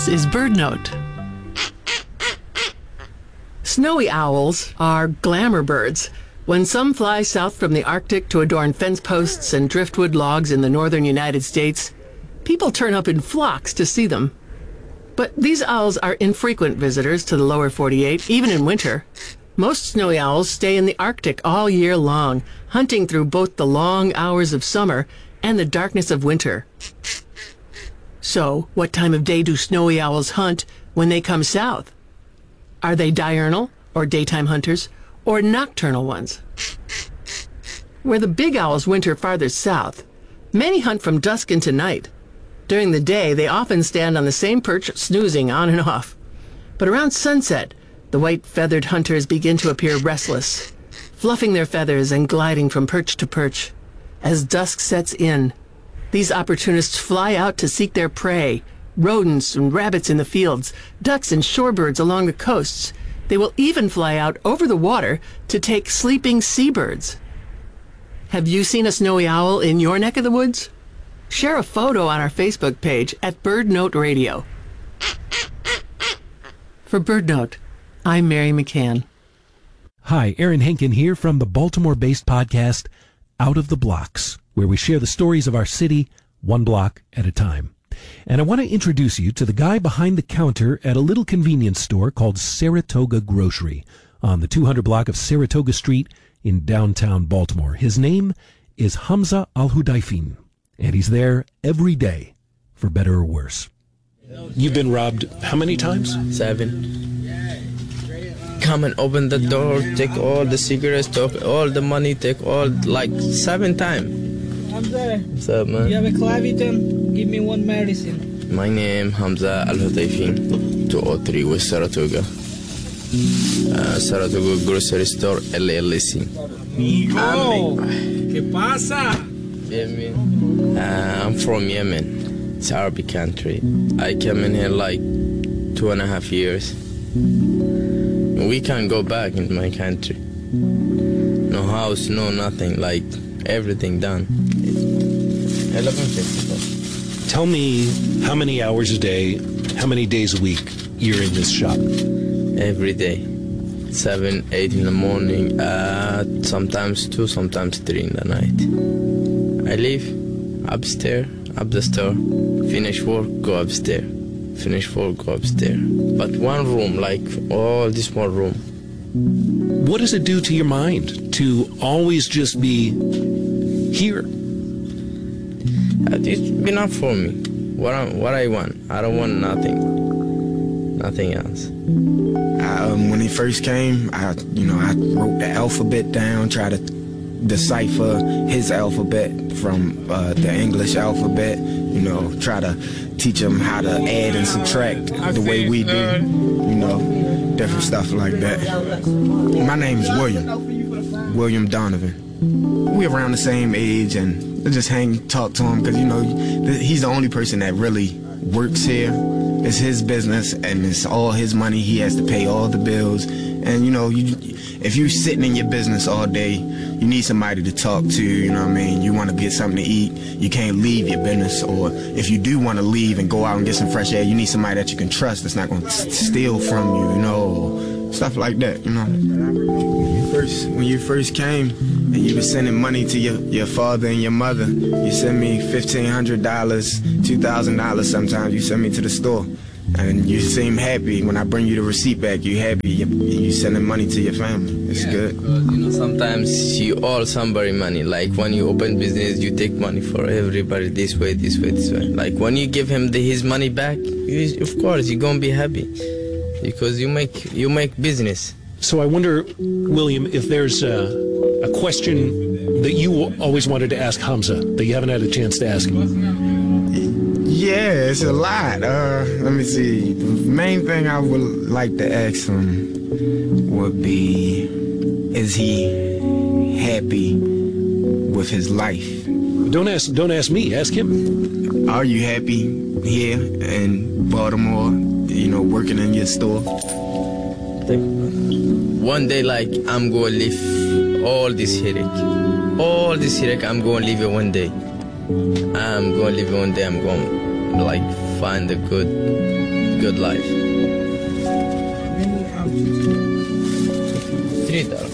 This is BirdNote. Snowy owls are glamour birds. When some fly south from the Arctic to adorn fence posts and driftwood logs in the northern United States, people turn up in flocks to see them. But these owls are infrequent visitors to the lower 48, even in winter. Most snowy owls stay in the Arctic all year long, hunting through both the long hours of summer and the darkness of winter. So, what time of day do snowy owls hunt when they come south? Are they diurnal, or daytime hunters, or nocturnal ones? Where the big owls winter farther south, many hunt from dusk into night. During the day, they often stand on the same perch, snoozing on and off. But around sunset, the white-feathered hunters begin to appear restless, fluffing their feathers and gliding from perch to perch. As dusk sets in, these opportunists fly out to seek their prey, rodents and rabbits in the fields, ducks and shorebirds along the coasts. They will even fly out over the water to take sleeping seabirds. Have you seen a snowy owl in your neck of the woods? Share a photo on our Facebook page at BirdNote Radio. For BirdNote, I'm Mary McCann. Hi, Aaron Henkin here from the Baltimore-based podcast Out of the Blocks, where we share the stories of our city one block at a time. And I want to introduce you to the guy behind the counter at a little convenience store called Saratoga Grocery on the 200 block of Saratoga Street in downtown Baltimore. His name is Hamza Al-Hudayfin, and he's there every day, for better or worse. You've been robbed how many times? 7. Come and open the door, take all the cigarettes, take all the money, take all, like 7 times. Hamza, What's up, man? you have a Clavitin? Give me one medicine. My name Hamza Al-Hudayfin, 203 West Saratoga. Saratoga Grocery Store, LLC. Mijo, ¿qué pasa? Yemen. I'm from Yemen. It's Arabic country. I came in here like 2.5 years. We can't go back in my country. No house, no nothing, like everything done. 11:54. Tell me how many hours a day, how many days a week you're in this shop? Every day. 7, 8 in the morning, sometimes 2, sometimes 3 in the night. I leave upstairs, up the store, finish work, go upstairs. Finish work, go upstairs. But one room, like all this one room. What does it do to your mind to always just be here? It's enough for me. What I want. I don't want nothing else. When he first came, I wrote the alphabet down, tried to decipher his alphabet from the English alphabet. Try to teach him how to add and subtract the way we do. Different stuff like that. My name is William Donovan. We're around the same age, and I just talk to him because he's the only person that really works here. It's his business, and it's all his money. He has to pay all the bills. And if you're sitting in your business all day, you need somebody to talk to. You want to get something to eat. You can't leave your business, or if you do want to leave and go out and get some fresh air, you need somebody that you can trust that's not going to steal from you. Stuff like that. When you first came and you were sending money to your father and your mother, you send me $1,500, $2,000 sometimes. You send me to the store. And you seem happy when I bring you the receipt back. You happy. You sending money to your family. It's good. Because, sometimes you owe somebody money. Like when you open business, you take money for everybody this way. Like when you give him his money back, of course you're gonna be happy because you make business. So I wonder, William, if there's a question that you always wanted to ask Hamza that you haven't had a chance to ask him. Yeah, it's a lot. Let me see. The main thing I would like to ask him would be, is he happy with his life? Don't ask me. Ask him. Are you happy here in Baltimore, working in your store? One day, like, I'm going to leave all this headache. I'm going to leave it one day. I'm going to find a good good life. $3.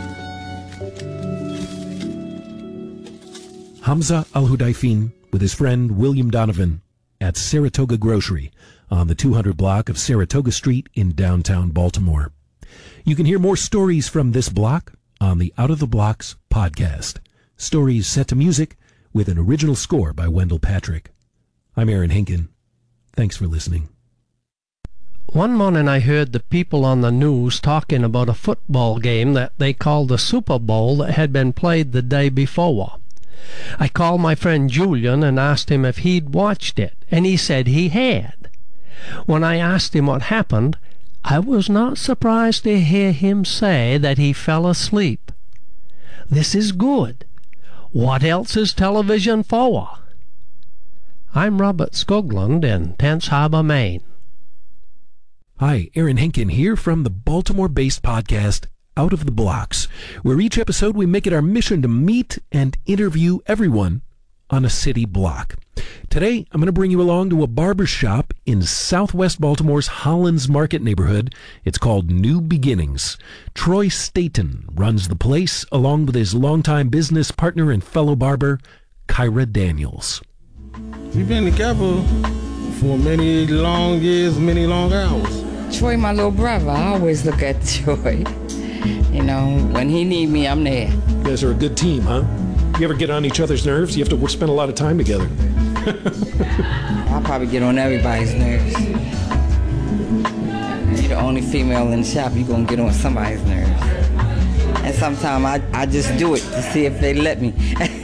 Hamza Al-Hudayfin with his friend William Donovan at Saratoga Grocery on the 200 block of Saratoga Street in downtown Baltimore. You can hear more stories from this block on the Out of the Blocks podcast. Stories set to music with an original score by Wendell Patrick. I'm Aaron Hinken. Thanks for listening. One morning I heard the people on the news talking about a football game that they called the Super Bowl that had been played the day before. I called my friend Julian and asked him if he'd watched it, and he said he had. When I asked him what happened, I was not surprised to hear him say that he fell asleep. This is good. What else is television for? I'm Robert Skoglund in Tense Harbor, Maine. Hi, Aaron Hinken here from the Baltimore-based podcast Out of the Blocks, where each episode we make it our mission to meet and interview everyone on a city block. Today, I'm going to bring you along to a barber shop in southwest Baltimore's Hollins Market neighborhood. It's called New Beginnings. Troy Staten runs the place along with his longtime business partner and fellow barber, Kyra Daniels. We've been together for many long years, many long hours. Troy, my little brother, I always look at Troy. You know, when he need me, I'm there. You guys are a good team, huh? You ever get on each other's nerves? You have to spend a lot of time together. I'll probably get on everybody's nerves. You're the only female in the shop, you're going to get on somebody's nerves. And sometimes I just do it to see if they let me.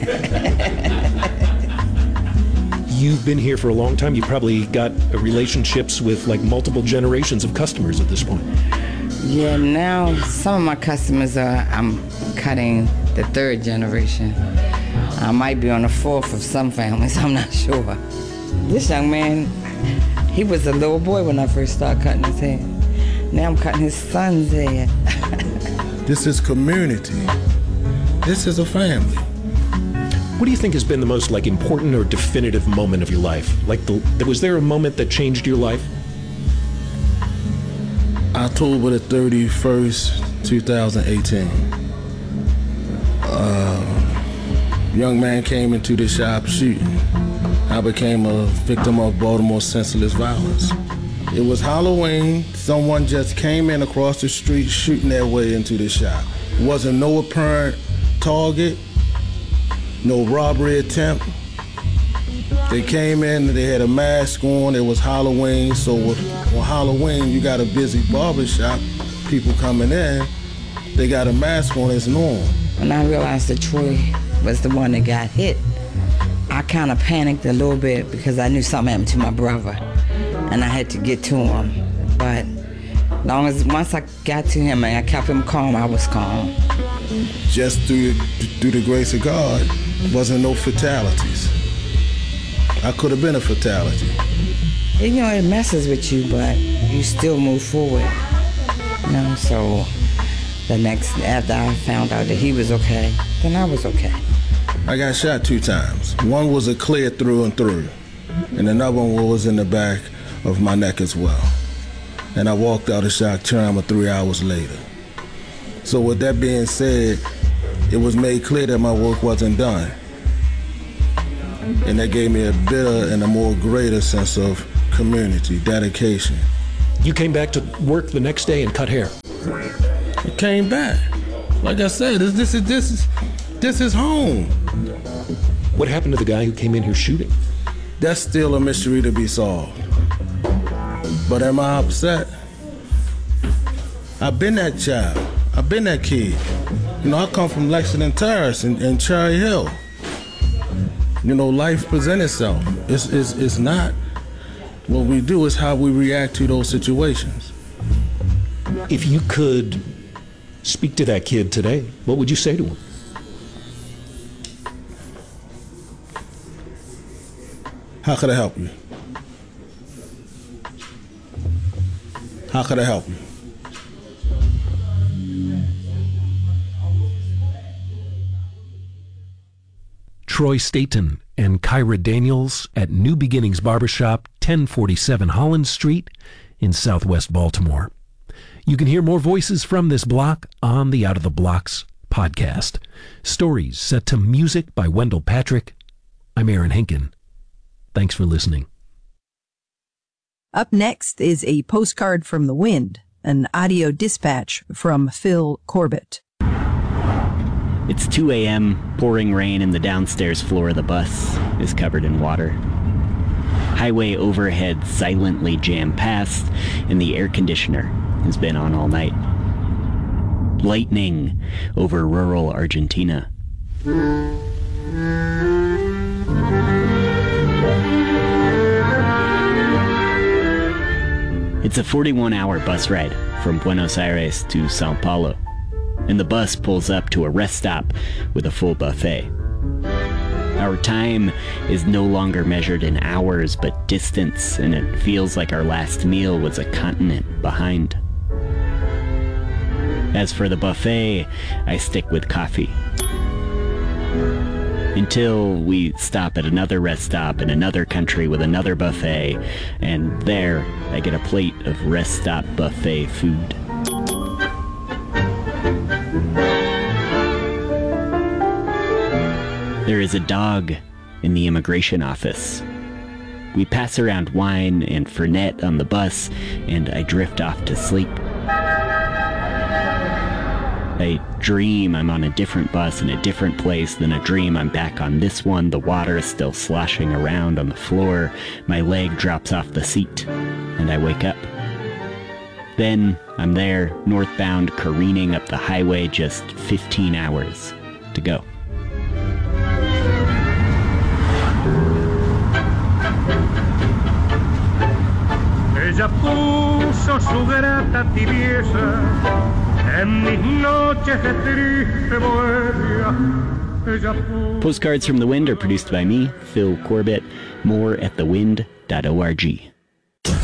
You've been here for a long time. You've probably got relationships with like multiple generations of customers at this point. Yeah, now some of my customers I'm cutting the third generation. I might be on the fourth of some families, I'm not sure. This young man, he was a little boy when I first started cutting his hair. Now I'm cutting his son's hair. This is community. This is a family. What do you think has been the most like important or definitive moment of your life? Like, was there a moment that changed your life? October the 31st, 2018. Young man came into the shop shooting. I became a victim of Baltimore senseless violence. It was Halloween. Someone just came in across the street shooting their way into the shop. Wasn't no apparent target, no robbery attempt. They came in, they had a mask on, it was Halloween, so on Halloween you got a busy barber shop, people coming in, they got a mask on, it's normal. When I realized that Troy was the one that got hit, I kind of panicked a little bit because I knew something happened to my brother and I had to get to him. But once I got to him and I kept him calm, I was calm. Just through the grace of God, wasn't no fatalities. I could have been a fatality. You know, it messes with you, but you still move forward. You know, so after I found out that he was okay, then I was okay. I got shot 2 times. One was a clear through and through, and another one was in the back of my neck as well. And I walked out of shock trauma 3 hours later. So with that being said, it was made clear that my work wasn't done. And that gave me a better and a more greater sense of community, dedication. You came back to work the next day and cut hair. I came back. Like I said, this is home. What happened to the guy who came in here shooting? That's still a mystery to be solved. But am I upset? I've been that child. I've been that kid. You know, I come from Lexington Terrace and Cherry Hill. You know, life presents itself. It's not what we do, it's how we react to those situations. If you could speak to that kid today, what would you say to him? How could I help you? How could I help you? Troy Staten and Kyra Daniels at New Beginnings Barbershop, 1047 Holland Street in Southwest Baltimore. You can hear more voices from this block on the Out of the Blocks podcast. Stories set to music by Wendell Patrick. I'm Aaron Henkin. Thanks for listening. Up next is a postcard from the wind, an audio dispatch from Phil Corbett. It's 2 a.m., pouring rain, and the downstairs floor of the bus is covered in water. Highway overhead silently jammed past, and the air conditioner has been on all night. Lightning over rural Argentina. It's a 41-hour bus ride from Buenos Aires to Sao Paulo, and the bus pulls up to a rest stop with a full buffet. Our time is no longer measured in hours but distance, and it feels like our last meal was a continent behind. As for the buffet, I stick with coffee. Until we stop at another rest stop in another country with another buffet, and there I get a plate of rest stop buffet food. There is a dog in the immigration office. We pass around wine and Fernet on the bus, and I drift off to sleep. I dream I'm on a different bus in a different place, then a dream I'm back on this one. The water is still sloshing around on the floor. My leg drops off the seat, and I wake up. Then I'm there, northbound, careening up the highway, just 15 hours to go. Ella puso su grata tibieza en mis noches de triste bohemia. Postcards from the Wind are produced by me, Phil Corbett. More at thewind.org.